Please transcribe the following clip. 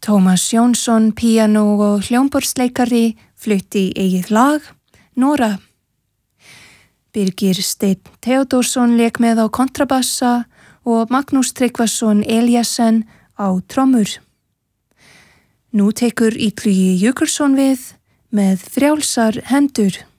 Tómas Jónsson, píanó og hljómborðsleikari, flutti eigið lag, Nora. Birgir Steinn Theodórsson lék með á kontrabassa og Magnús Tryggvason Eliassen á trommur. Nú tekur Illugi Jökulsson við með Frjálsar hendur.